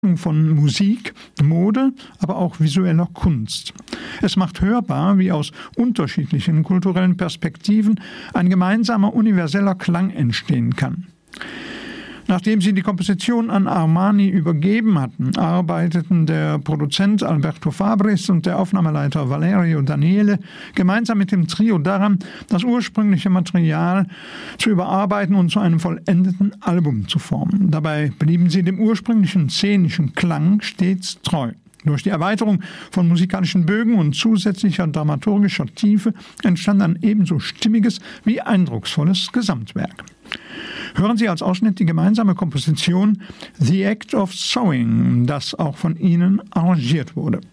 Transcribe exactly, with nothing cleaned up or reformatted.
von Musik, Mode, aber auch visueller Kunst. Es macht hörbar, wie aus unterschiedlichen kulturellen Perspektiven ein gemeinsamer universeller Klang entstehen kann. Nachdem sie die Komposition an Armani übergeben hatten, arbeiteten der Produzent Alberto Fabris und der Aufnahmeleiter Valerio Daniele gemeinsam mit dem Trio daran, das ursprüngliche Material zu überarbeiten und zu einem vollendeten Album zu formen. Dabei blieben sie dem ursprünglichen szenischen Klang stets treu. Durch die Erweiterung von musikalischen Bögen und zusätzlicher dramaturgischer Tiefe entstand ein ebenso stimmiges wie eindrucksvolles Gesamtwerk. Hören Sie als Ausschnitt die gemeinsame Komposition The Act of Sowing, das auch von ihnen arrangiert wurde.